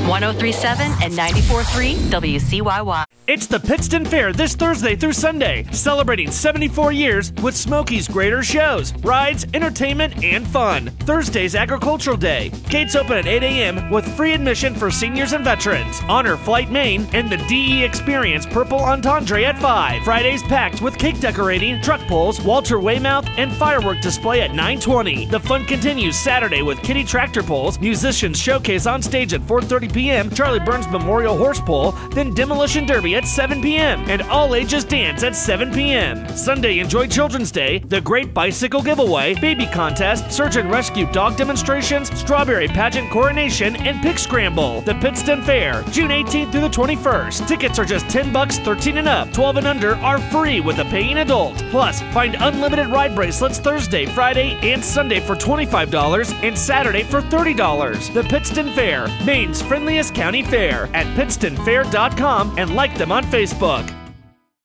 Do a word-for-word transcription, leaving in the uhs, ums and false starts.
one oh three point seven and ninety-four point three W C Y Y. It's the Pittston Fair this Thursday through Sunday, celebrating seventy-four years with Smokey's greater shows, rides, entertainment, and fun. Thursday's Agricultural Day. Gates open at eight a.m. with free admission for seniors and veterans. Honor Flight Maine and the D E Experience Purple Entendre at five. Fridays packed with cake decorating, truck pulls, Walter Weymouth, and firework display at nine twenty. The fun continues Saturday with Kitty Tractor Pulls, musicians showcase on stage at four thirty p.m., Charlie Burns Memorial Horse Pull, then Demolition Derby at seven p.m. and all ages dance at seven p.m. Sunday, enjoy Children's Day, the Great Bicycle Giveaway, Baby Contest, Search and Rescue Dog Demonstrations, Strawberry Pageant Coronation, and Pig Scramble. The Pittston Fair, June eighteenth through the twenty-first. Tickets are just ten bucks, thirteen and up. twelve and under are free with a paying adult. Plus, find unlimited ride bracelets Thursday, Friday, and Sunday for twenty-five dollars and Saturday for thirty dollars. The Pittston Fair, Maine's friendliest county fair, at pittston fair dot com and like them on Facebook.